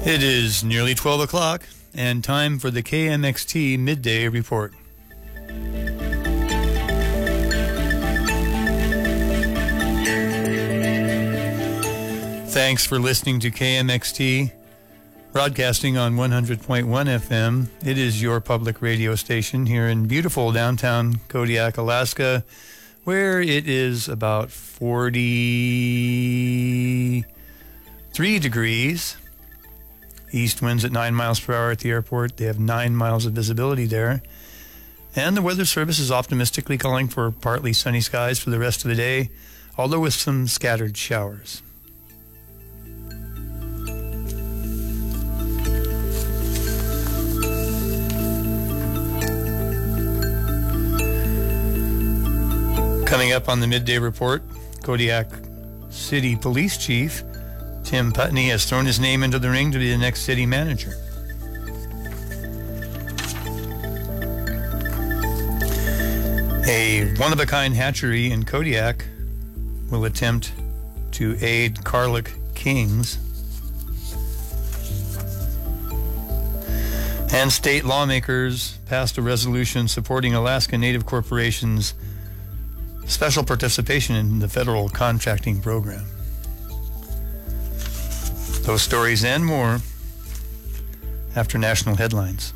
It is nearly 12 o'clock and time for the KMXT Midday Report. Thanks for listening to KMXT, broadcasting on 100.1 FM. It is your public radio station here in beautiful downtown Kodiak, Alaska, where it is about 43 degrees. East winds at 9 miles per hour at the airport. They have 9 miles of visibility there. And the Weather Service is optimistically calling for partly sunny skies for the rest of the day, although with some scattered showers. Coming up on the Midday Report, Kodiak City Police Chief Tim Putney has thrown his name into the ring to be the next city manager. A one-of-a-kind hatchery in Kodiak will attempt to aid Karluk Kings. And state lawmakers passed a resolution supporting Alaska Native corporations' special participation in the federal contracting program. Those stories and more after national headlines.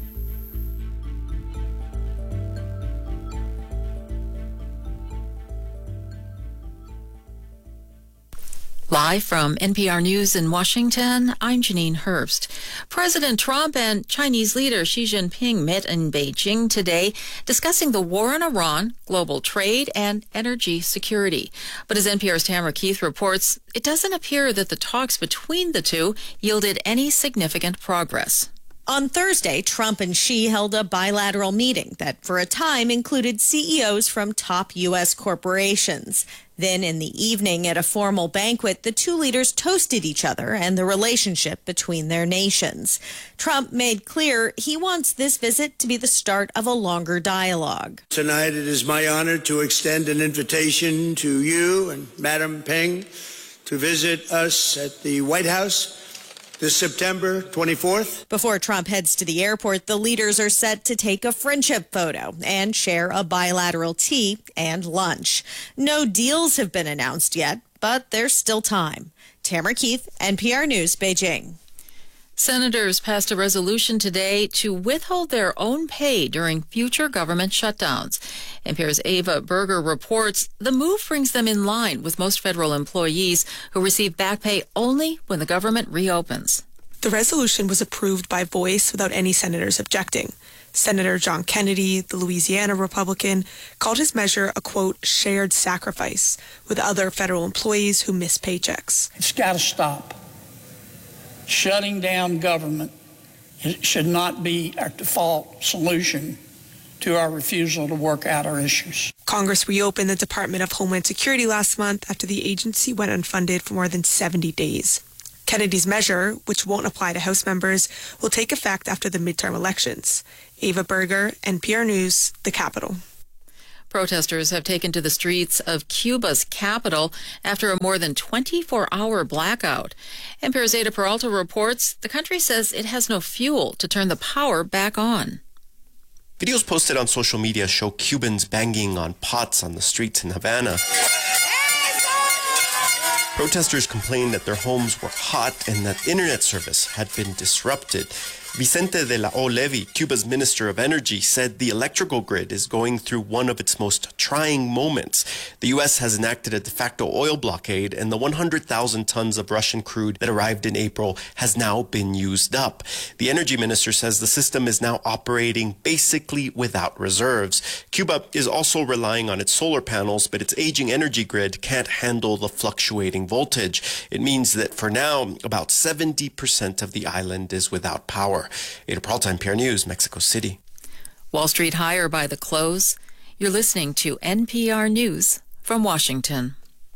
Live from NPR News in Washington, I'm Janine Herbst. President Trump and Chinese leader Xi Jinping met in Beijing today, discussing the war in Iran, global trade, and energy security. But as NPR's Tamara Keith reports, it doesn't appear that the talks between the two yielded any significant progress. On Thursday, Trump and Xi held a bilateral meeting that for a time included CEOs from top U.S. corporations. Then in the evening at a formal banquet, the two leaders toasted each other and the relationship between their nations. Trump made clear he wants this visit to be the start of a longer dialogue. Tonight it is my honor to extend an invitation to you and Madam Peng to visit us at the White House this September 24th. Before Trump heads to the airport, the leaders are set to take a friendship photo and share a bilateral tea and lunch. No deals have been announced yet, but there's still time. Tamara Keith, NPR News, Beijing. Senators passed a resolution today to withhold their own pay during future government shutdowns. NPR's Ava Berger reports the move brings them in line with most federal employees who receive back pay only when the government reopens. The resolution was approved by voice without any senators objecting. Senator John Kennedy, the Louisiana Republican, called his measure a, quote, shared sacrifice with other federal employees who miss paychecks. It's got to stop. Shutting down government should not be our default solution to our refusal to work out our issues. Congress reopened the Department of Homeland Security last month after the agency went unfunded for more than 70 days. Kennedy's measure, which won't apply to House members, will take effect after the midterm elections. Ava Berger, NPR News, the Capitol. Protesters have taken to the streets of Cuba's capital after a more than 24-hour blackout. NPR's Ada Peralta reports the country says it has no fuel to turn the power back on. Videos posted on social media show Cubans banging on pots on the streets in Havana. Protesters complained that their homes were hot and that internet service had been disrupted. Vicente de la O. Levy, Cuba's Minister of Energy, said the electrical grid is going through one of its most trying moments. The U.S. has enacted a de facto oil blockade, and the 100,000 tons of Russian crude that arrived in April has now been used up. The energy minister says the system is now operating basically without reserves. Cuba is also relying on its solar panels, but its aging energy grid can't handle the fluctuating voltage. It means that for now, about 70% of the island is without power. Ada Peralta, NPR News, Mexico City. Wall Street higher by the close. You're listening to NPR News from Washington.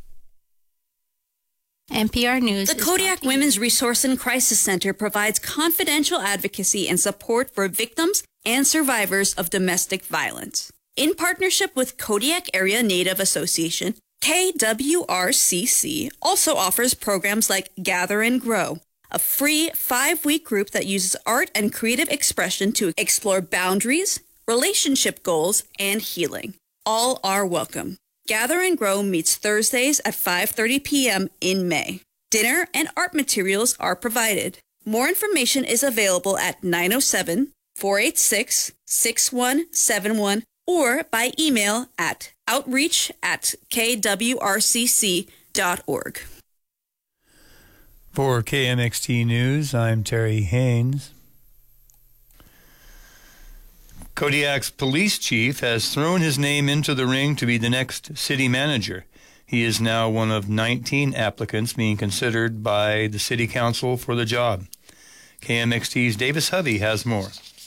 NPR News. The Kodiak Women's Resource and Crisis Center provides confidential advocacy and support for victims and survivors of domestic violence. In partnership with Kodiak Area Native Association, KWRCC also offers programs like Gather and Grow, a free 5-week group that uses art and creative expression to explore boundaries, relationship goals, and healing. All are welcome. Gather and Grow meets Thursdays at 5:30 p.m. in May. Dinner and art materials are provided. More information is available at 907-486-6171 or by email at outreach@kwrcc.org. For KMXT News, I'm Terry Haynes. Kodiak's police chief has thrown his name into the ring to be the next city manager. He is now one of 19 applicants being considered by the city council for the job. KMXT's Davis Hovey has more.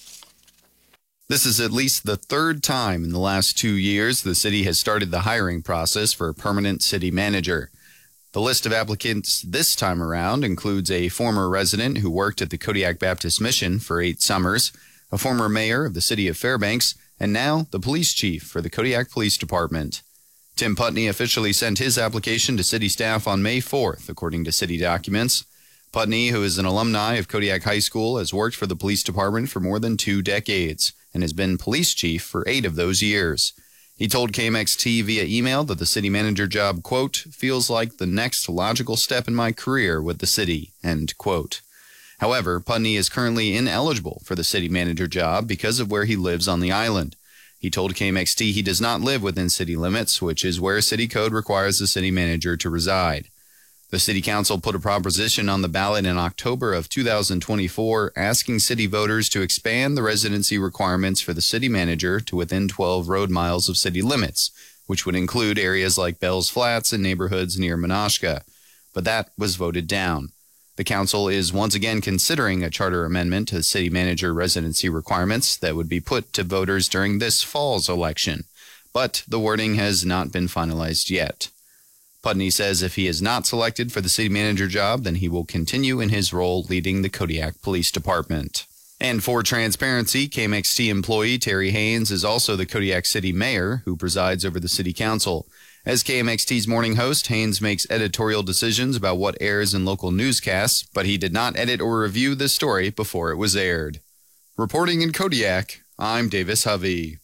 This is at least the third time in the last 2 years the city has started the hiring process for a permanent city manager. The list of applicants this time around includes a former resident who worked at the Kodiak Baptist Mission for 8 summers, a former mayor of the city of Fairbanks, and now the police chief for the Kodiak Police Department. Tim Putney officially sent his application to city staff on May 4th, according to city documents. Putney, who is an alumni of Kodiak High School, has worked for the police department for more than 2 decades and has been police chief for 8 of those years. He told KMXT via email that the city manager job, quote, feels like the next logical step in my career with the city, end quote. However, Putney is currently ineligible for the city manager job because of where he lives on the island. He told KMXT he does not live within city limits, which is where city code requires the city manager to reside. The city council put a proposition on the ballot in October of 2024 asking city voters to expand the residency requirements for the city manager to within 12 road miles of city limits, which would include areas like Bell's Flats and neighborhoods near Menasha. But that was voted down. The council is once again considering a charter amendment to city manager residency requirements that would be put to voters during this fall's election, but the wording has not been finalized yet. Putney says if he is not selected for the city manager job, then he will continue in his role leading the Kodiak Police Department. And for transparency, KMXT employee Terry Haynes is also the Kodiak City Mayor, who presides over the City Council. As KMXT's morning host, Haynes makes editorial decisions about what airs in local newscasts, but he did not edit or review this story before it was aired. Reporting in Kodiak, I'm Davis Hovey.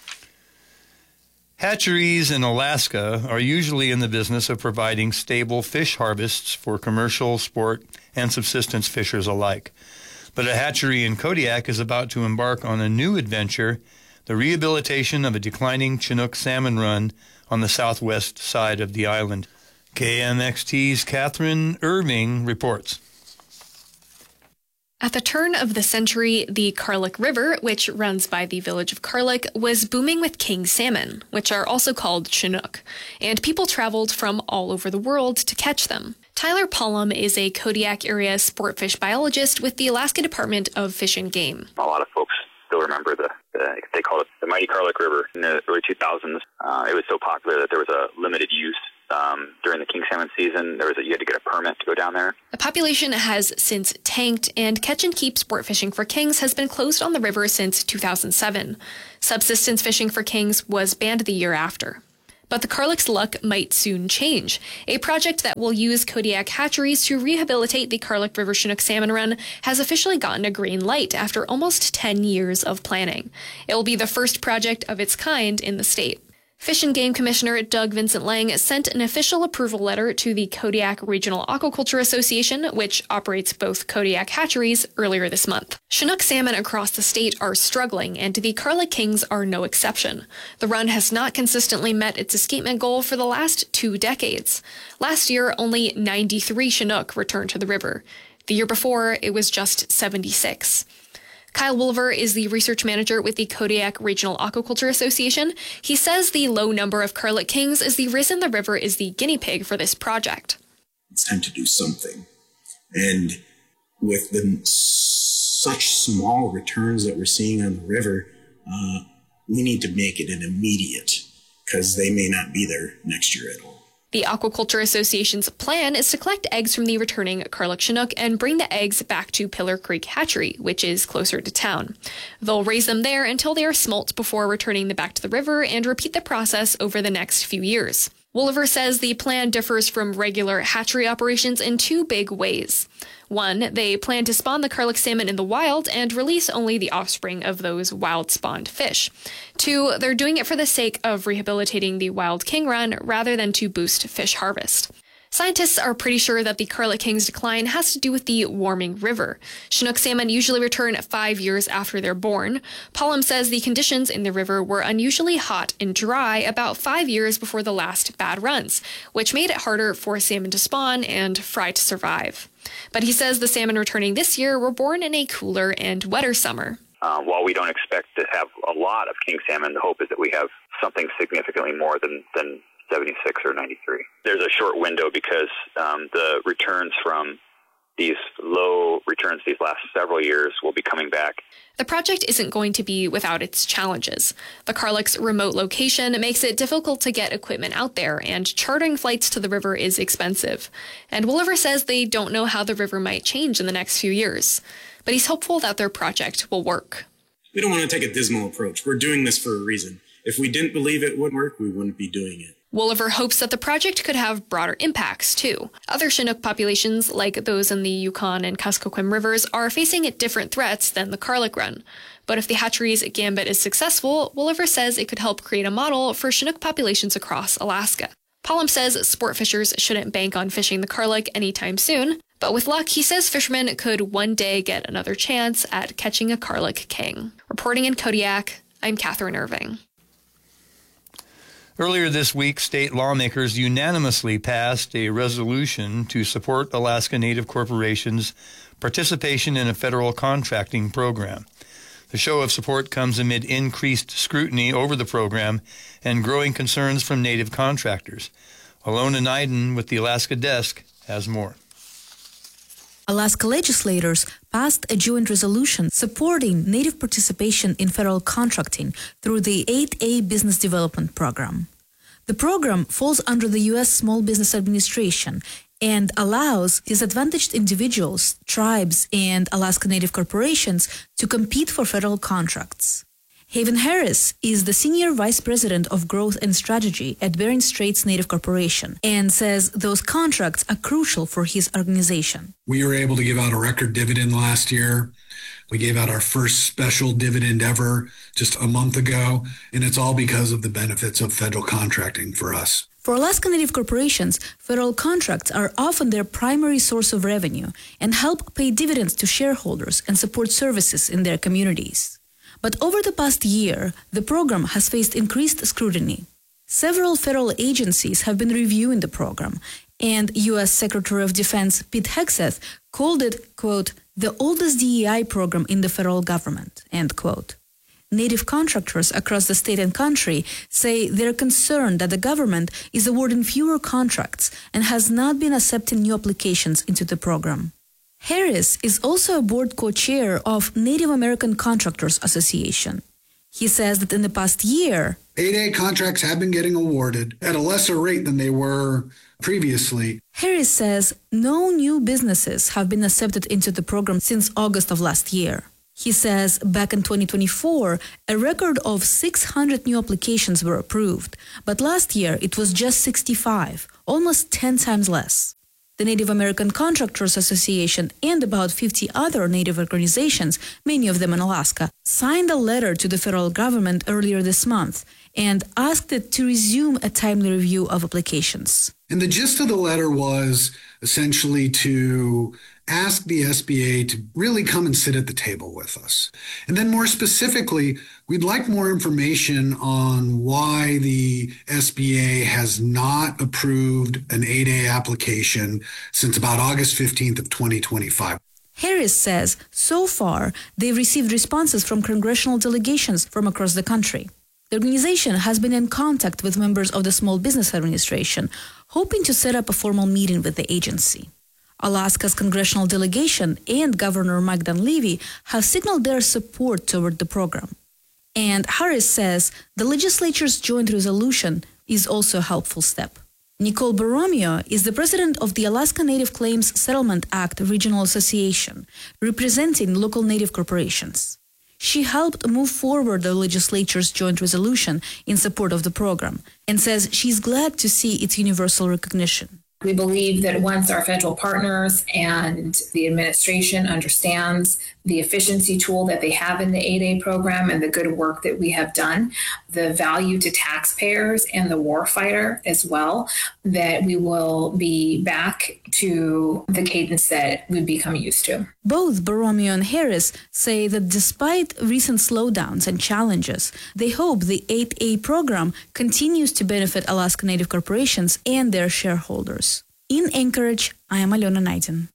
Hatcheries in Alaska are usually in the business of providing stable fish harvests for commercial, sport, and subsistence fishers alike. But a hatchery in Kodiak is about to embark on a new adventure, the rehabilitation of a declining Chinook salmon run on the southwest side of the island. KMXT's Catherine Irving reports. At the turn of the century, the Karluk River, which runs by the village of Karluk, was booming with king salmon, which are also called Chinook, and people traveled from all over the world to catch them. Tyler Pollum is a Kodiak area sport fish biologist with the Alaska Department of Fish and Game. A lot of folks still remember they called it the mighty Karluk River in the early 2000s. It was so popular that there was a limited use during the king salmon season. You had to get a permit to go down there. The population has since tanked, and catch and keep sport fishing for kings has been closed on the river since 2007. Subsistence fishing for kings was banned the year after. But the Karluk's luck might soon change. A project that will use Kodiak hatcheries to rehabilitate the Karluk River Chinook salmon run has officially gotten a green light after almost 10 years of planning. It will be the first project of its kind in the state. Fish and Game Commissioner Doug Vincent Lang sent an official approval letter to the Kodiak Regional Aquaculture Association, which operates both Kodiak hatcheries, earlier this month. Chinook salmon across the state are struggling, and the Karluk Kings are no exception. The run has not consistently met its escapement goal for the last 2 decades. Last year, only 93 Chinook returned to the river. The year before, it was just 76. Kyle Wolver is the research manager with the Kodiak Regional Aquaculture Association. He says the low number of Karluk Kings is the reason the river is the guinea pig for this project. It's time to do something. And with such small returns that we're seeing on the river, we need to make it an immediate, because they may not be there next year at all. The Aquaculture Association's plan is to collect eggs from the returning Karluk Chinook and bring the eggs back to Pillar Creek Hatchery, which is closer to town. They'll raise them there until they are smolt before returning them back to the river and repeat the process over the next few years. Wooliver says the plan differs from regular hatchery operations in two big ways. One, they plan to spawn the Karluk salmon in the wild and release only the offspring of those wild-spawned fish. Two, they're doing it for the sake of rehabilitating the wild king run rather than to boost fish harvest. Scientists are pretty sure that the Karluk king's decline has to do with the warming river. Chinook salmon usually return 5 years after they're born. Pollum says the conditions in the river were unusually hot and dry about 5 years before the last bad runs, which made it harder for salmon to spawn and fry to survive. But he says the salmon returning this year were born in a cooler and wetter summer. While we don't expect to have a lot of king salmon, the hope is that we have something significantly more than 76 or 93. There's a short window because the returns from these low returns these last several years will be coming back. The project isn't going to be without its challenges. The Karluk's remote location makes it difficult to get equipment out there, and chartering flights to the river is expensive. And Wooliver says they don't know how the river might change in the next few years, but he's hopeful that their project will work. We don't want to take a dismal approach. We're doing this for a reason. If we didn't believe it would work, we wouldn't be doing it. Wooliver hopes that the project could have broader impacts, too. Other Chinook populations, like those in the Yukon and Kuskokwim rivers, are facing different threats than the Karluk run. But if the hatchery's gambit is successful, Wooliver says it could help create a model for Chinook populations across Alaska. Pollum says sport fishers shouldn't bank on fishing the Karluk anytime soon, but with luck, he says fishermen could one day get another chance at catching a Karluk king. Reporting in Kodiak, I'm Catherine Irving. Earlier this week, state lawmakers unanimously passed a resolution to support Alaska Native corporations' participation in a federal contracting program. The show of support comes amid increased scrutiny over the program and growing concerns from Native contractors. Alona Naiden with the Alaska Desk has more. Alaska legislators passed a joint resolution supporting Native participation in federal contracting through the 8A Business Development Program. The program falls under the U.S. Small Business Administration and allows disadvantaged individuals, tribes, and Alaska Native corporations to compete for federal contracts. Haven Harris is the Senior Vice President of Growth and Strategy at Bering Straits Native Corporation and says those contracts are crucial for his organization. We were able to give out a record dividend last year. We gave out our first special dividend ever just a month ago, and it's all because of the benefits of federal contracting for us. For Alaska Native corporations, federal contracts are often their primary source of revenue and help pay dividends to shareholders and support services in their communities. But over the past year, the program has faced increased scrutiny. Several federal agencies have been reviewing the program, and U.S. Secretary of Defense Pete Hegseth called it, quote, the oldest DEI program in the federal government, end quote. Native contractors across the state and country say they're concerned that the government is awarding fewer contracts and has not been accepting new applications into the program. Harris is also a board co-chair of Native American Contractors Association. He says that in the past year, 8A contracts have been getting awarded at a lesser rate than they were previously. Harris says no new businesses have been accepted into the program since August of last year. He says back in 2024, a record of 600 new applications were approved, but last year it was just 65, almost 10 times less. The Native American Contractors Association and about 50 other Native organizations, many of them in Alaska, signed a letter to the federal government earlier this month and asked it to resume a timely review of applications. And the gist of the letter was essentially to ask the SBA to really come and sit at the table with us. And then more specifically, we'd like more information on why the SBA has not approved an 8A application since about August 15th of 2025. Harris says so far they've received responses from congressional delegations from across the country. The organization has been in contact with members of the Small Business Administration, hoping to set up a formal meeting with the agency. Alaska's congressional delegation and Governor Mike Dunleavy have signaled their support toward the program. And Harris says the legislature's joint resolution is also a helpful step. Nicole Borromeo is the president of the Alaska Native Claims Settlement Act Regional Association, representing local Native corporations. She helped move forward the legislature's joint resolution in support of the program and says she's glad to see its universal recognition. We believe that once our federal partners and the administration understands the efficiency tool that they have in the 8A program and the good work that we have done, the value to taxpayers and the warfighter as well, that we will be back to the cadence that we've become used to. Both Borromeo and Harris say that despite recent slowdowns and challenges, they hope the 8A program continues to benefit Alaska Native corporations and their shareholders. In Anchorage, I am Alona Knighton.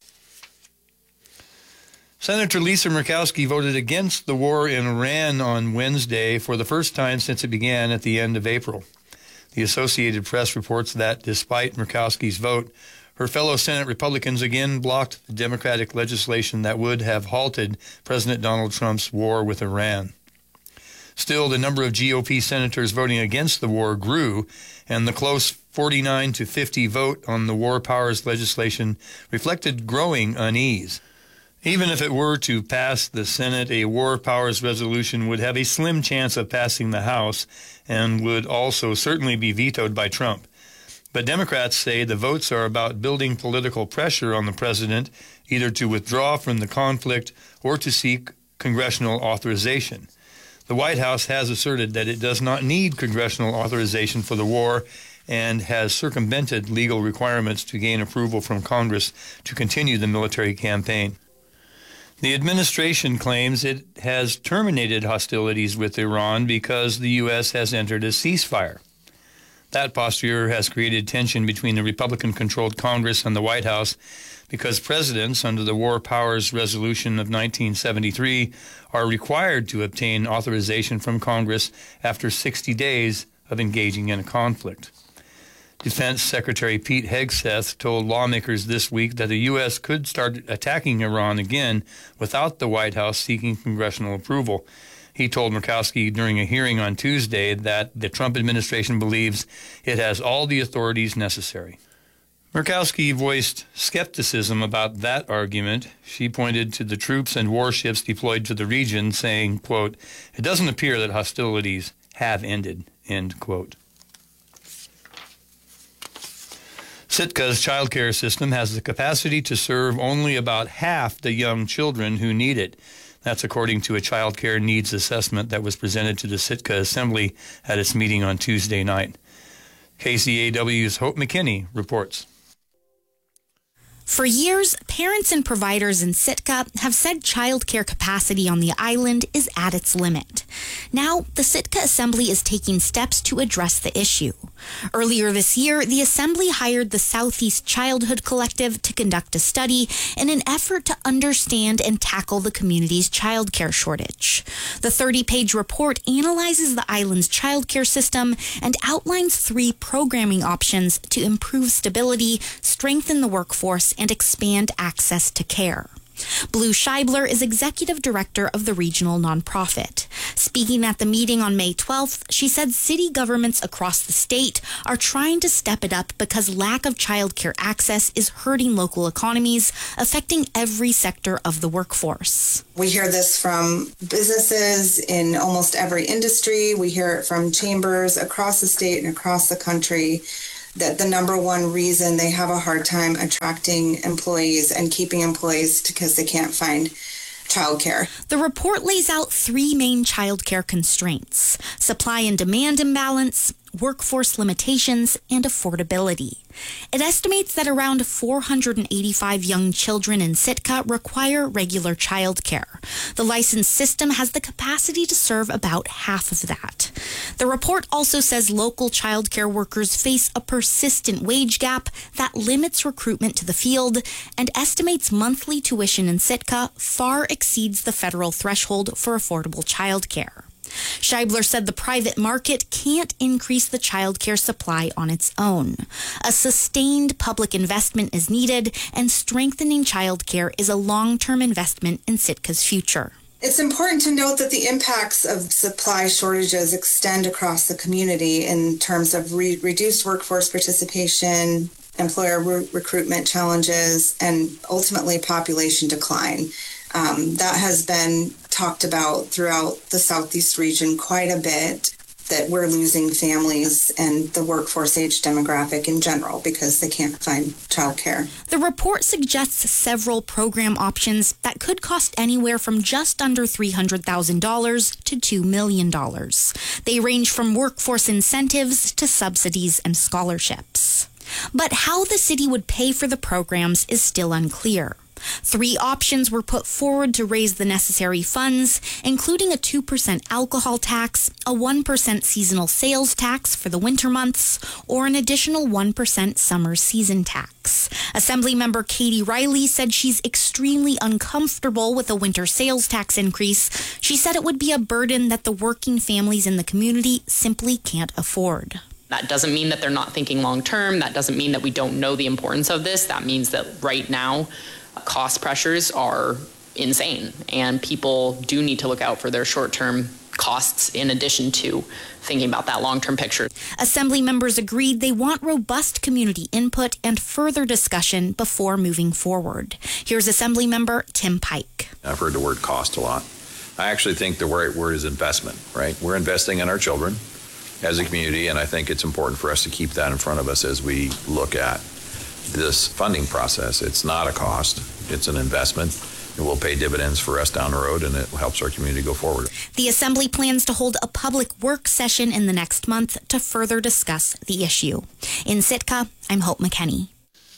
Senator Lisa Murkowski voted against the war in Iran on Wednesday for the first time since it began at the end of April. The Associated Press reports that despite Murkowski's vote, her fellow Senate Republicans again blocked the Democratic legislation that would have halted President Donald Trump's war with Iran. Still, the number of GOP senators voting against the war grew, and the close 49-50 vote on the war powers legislation reflected growing unease. Even if it were to pass the Senate, a war powers resolution would have a slim chance of passing the House and would also certainly be vetoed by Trump. But Democrats say the votes are about building political pressure on the president, either to withdraw from the conflict or to seek congressional authorization. The White House has asserted that it does not need congressional authorization for the war and has circumvented legal requirements to gain approval from Congress to continue the military campaign. The administration claims it has terminated hostilities with Iran because the U.S. has entered a ceasefire. That posture has created tension between the Republican-controlled Congress and the White House because presidents, under the War Powers Resolution of 1973, are required to obtain authorization from Congress after 60 days of engaging in a conflict. Defense Secretary Pete Hegseth told lawmakers this week that the U.S. could start attacking Iran again without the White House seeking congressional approval. He told Murkowski during a hearing on Tuesday that the Trump administration believes it has all the authorities necessary. Murkowski voiced skepticism about that argument. She pointed to the troops and warships deployed to the region, saying, quote, "It doesn't appear that hostilities have ended," end quote. Sitka's child care system has the capacity to serve only about half the young children who need it. That's according to a child care needs assessment that was presented to the Sitka Assembly at its meeting on Tuesday night. KCAW's Hope McKinney reports. For years, parents and providers in Sitka have said child care capacity on the island is at its limit. Now, the Sitka Assembly is taking steps to address the issue. Earlier this year, the Assembly hired the Southeast Childhood Collective to conduct a study in an effort to understand and tackle the community's child care shortage. The 30-page report analyzes the island's child care system and outlines 3 programming options to improve stability, strengthen the workforce, and expand access to care. Blue Scheibler is executive director of the regional nonprofit. Speaking at the meeting on May 12th, she said city governments across the state are trying to step it up because lack of childcare access is hurting local economies, affecting every sector of the workforce. We hear this from businesses in almost every industry. We hear it from chambers across the state and across the country, that the number one reason they have a hard time attracting employees and keeping employees because they can't find childcare. The report lays out 3 main childcare constraints: supply and demand imbalance, workforce limitations, and affordability. It estimates that around 485 young children in Sitka require regular childcare. The licensed system has the capacity to serve about half of that. The report also says local childcare workers face a persistent wage gap that limits recruitment to the field and estimates monthly tuition in Sitka far exceeds the federal threshold for affordable childcare. Scheibler said the private market can't increase the child care supply on its own. A sustained public investment is needed, and strengthening child care is a long-term investment in Sitka's future. It's important to note that the impacts of supply shortages extend across the community in terms of reduced workforce participation, employer recruitment challenges, and ultimately population decline. That has been talked about throughout the Southeast region quite a bit, that we're losing families and the workforce age demographic in general because they can't find childcare. The report suggests several program options that could cost anywhere from just under $300,000 to $2 million. They range from workforce incentives to subsidies and scholarships. But how the city would pay for the programs is still unclear. 3 options were put forward to raise the necessary funds, including a 2% alcohol tax, a 1% seasonal sales tax for the winter months, or an additional 1% summer season tax. Assemblymember Katie Riley said she's extremely uncomfortable with a winter sales tax increase. She said it would be a burden that the working families in the community simply can't afford. That doesn't mean that they're not thinking long term. That doesn't mean that we don't know the importance of this. That means that right now, cost pressures are insane, and people do need to look out for their short-term costs in addition to thinking about that long-term picture. Assembly members agreed they want robust community input and further discussion before moving forward. Here's Assembly member Tim Pike. I've heard the word cost a lot. I actually think the right word is investment, right? We're investing in our children as a community, and I think it's important for us to keep that in front of us as we look at this funding process. It's not a cost, it's an investment. It will pay dividends for us down the road, and it helps our community go forward. The Assembly plans to hold a public work session in the next month to further discuss the issue. In Sitka, I'm Hope McKenney.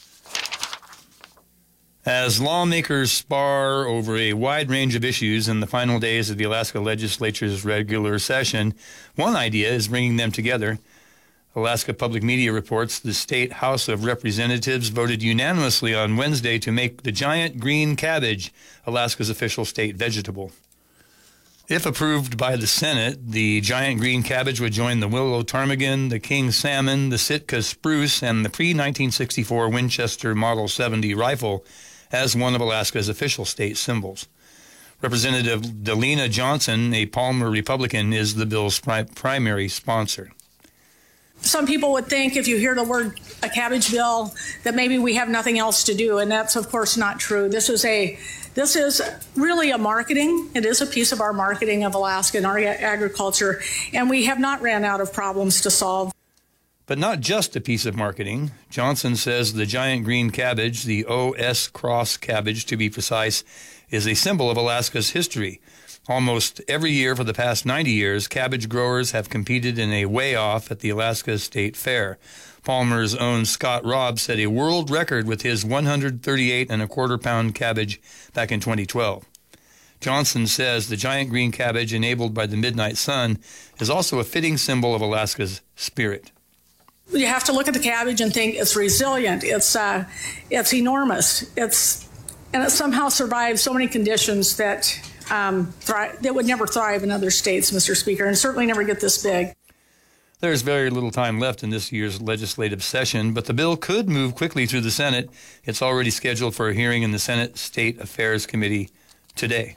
As lawmakers spar over a wide range of issues in the final days of the Alaska Legislature's regular session, one idea is bringing them together. Alaska Public Media reports the State House of Representatives voted unanimously on Wednesday to make the giant green cabbage Alaska's official state vegetable. If approved by the Senate, the giant green cabbage would join the willow ptarmigan, the king salmon, the Sitka spruce, and the pre-1964 Winchester Model 70 rifle as one of Alaska's official state symbols. Representative Delina Johnson, a Palmer Republican, is the bill's primary sponsor. Some people would think if you hear the word a cabbage bill that maybe we have nothing else to do, and that's of course not true. This is really a marketing. It is a piece of our marketing of Alaska and our agriculture, and we have not ran out of problems to solve. But not just a piece of marketing. Johnson says the giant green cabbage, the O.S. Cross cabbage to be precise, is a symbol of Alaska's history. Almost every year for the past 90 years, cabbage growers have competed in a weigh-off at the Alaska State Fair. Palmer's own Scott Robb set a world record with his 138.25-pound cabbage back in 2012. Johnson says the giant green cabbage enabled by the midnight sun is also a fitting symbol of Alaska's spirit. You have to look at the cabbage and think it's resilient, it's enormous, and it somehow survives so many conditions that that would never thrive in other states, Mr. Speaker, and certainly never get this big. There's very little time left in this year's legislative session, but the bill could move quickly through the Senate. It's already scheduled for a hearing in the Senate State Affairs Committee today.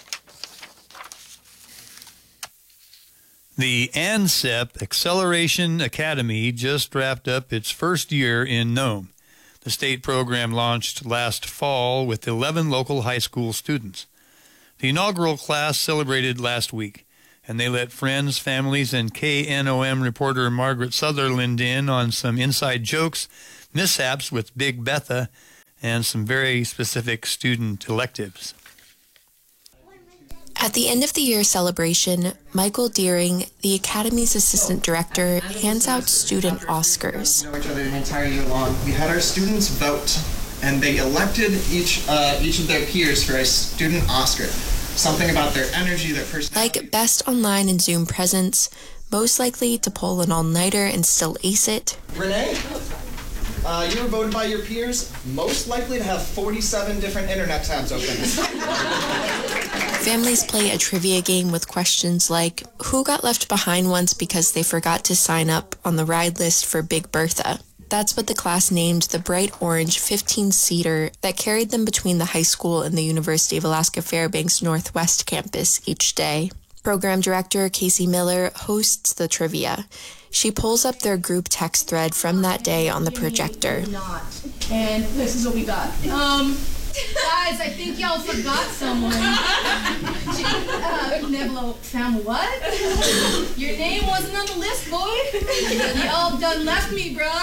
The ANSEP Acceleration Academy just wrapped up its first year in Nome. The state program launched last fall with 11 local high school students. The inaugural class celebrated last week, and they let friends, families, and KNOM reporter Margaret Sutherland in on some inside jokes, mishaps with Big Betha, and some very specific student electives. At the end of the year celebration, Michael Deering, the Academy's assistant director, hands out student Oscars. We know each other the entire year long. We had our students vote, and they elected each of their peers for a student Oscar. Something about their energy, their personality. Like best online and Zoom presence, most likely to pull an all-nighter and still ace it. Renee, you were voted by your peers, most likely to have 47 different internet tabs open. Families play a trivia game with questions like, who got left behind once because they forgot to sign up on the ride list for Big Bertha? That's what the class named the bright orange 15-seater that carried them between the high school and the University of Alaska Fairbanks Northwest campus each day. Program director Casey Miller hosts the trivia. She pulls up their group text thread from that day on the projector. And this is what we got. Guys, I think y'all forgot someone. Neblo found what? Your name wasn't on the list, boy. Y'all done left me, bro.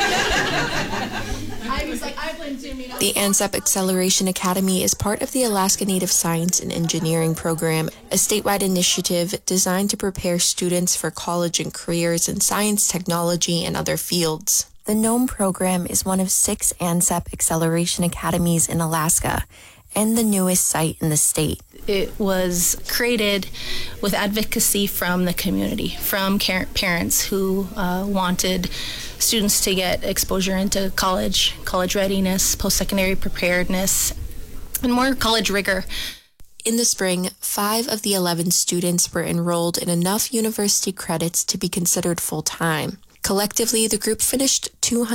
I was like, I blame Jimmy. The ANZEP Acceleration Academy is part of the Alaska Native Science and Engineering Program, a statewide initiative designed to prepare students for college and careers in science, technology, and other fields. The NOME program is one of 6 ANZEP Acceleration Academies in Alaska and the newest site in the state. It was created with advocacy from the community, from parents who wanted students to get exposure into college readiness, post-secondary preparedness, and more college rigor. In the spring, 5 of the 11 students were enrolled in enough university credits to be considered full-time. Collectively, the group finished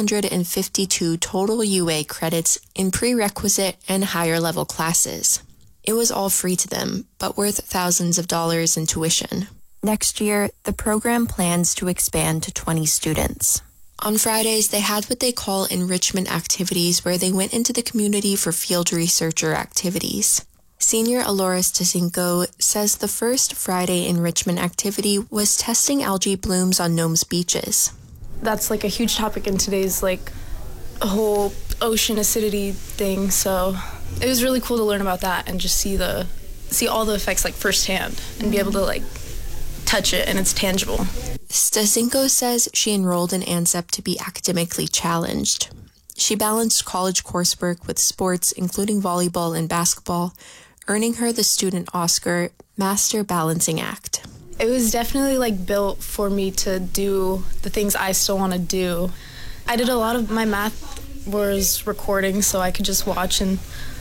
252 total UA credits in prerequisite and higher-level classes. It was all free to them, but worth thousands of dollars in tuition. Next year, the program plans to expand to 20 students. On Fridays, they had what they call enrichment activities, where they went into the community for field researcher activities. Senior Aloris Tasinko says the first Friday enrichment activity was testing algae blooms on Nome's beaches. That's like a huge topic in today's whole ocean acidity thing, so it was really cool to learn about that and just see all the effects firsthand and be able to touch it and it's tangible. Stasinko says she enrolled in ANZEP to be academically challenged. She balanced college coursework with sports, including volleyball and basketball, earning her the Student Oscar Master Balancing Act. It was definitely built for me to do the things I still want to do. I did a lot of my math was recording, so I could just watch and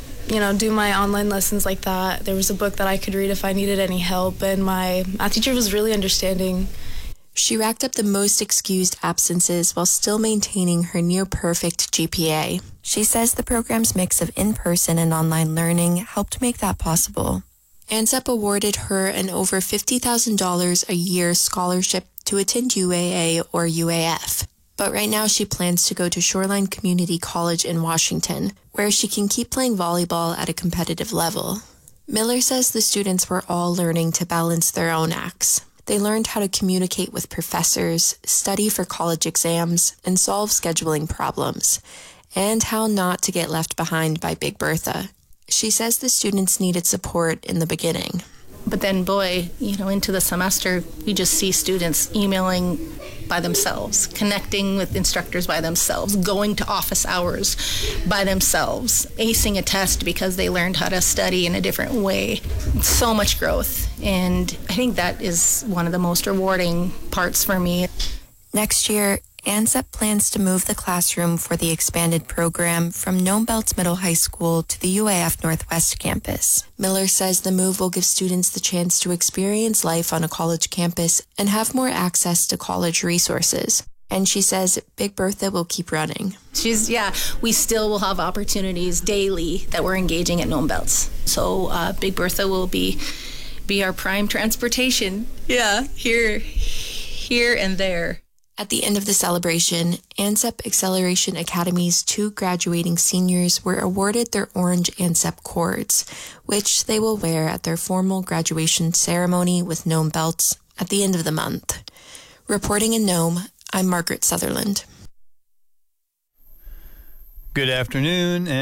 do my online lessons like that. There was a book that I could read if I needed any help, and my math teacher was really understanding. She racked up the most excused absences while still maintaining her near-perfect GPA. She says the program's mix of in-person and online learning helped make that possible. ANZEP awarded her an over $50,000 a year scholarship to attend UAA or UAF. But right now she plans to go to Shoreline Community College in Washington, where she can keep playing volleyball at a competitive level. Miller says the students were all learning to balance their own acts. They learned how to communicate with professors, study for college exams, and solve scheduling problems, and how not to get left behind by Big Bertha. She says the students needed support in the beginning. But then, into the semester, we just see students emailing by themselves, connecting with instructors by themselves, going to office hours by themselves, acing a test because they learned how to study in a different way. So much growth, and I think that is one of the most rewarding parts for me. Next year, ANZEP plans to move the classroom for the expanded program from Nome Belts Middle High School to the UAF Northwest campus. Miller says the move will give students the chance to experience life on a college campus and have more access to college resources. And she says Big Bertha will keep running. We still will have opportunities daily that we're engaging at Nome Belts. So Big Bertha will be our prime transportation. Here and there. At the end of the celebration, ANZEP Acceleration Academy's 2 graduating seniors were awarded their orange ANZEP cords, which they will wear at their formal graduation ceremony with Nome Belts at the end of the month. Reporting in Nome, I'm Margaret Sutherland. Good afternoon.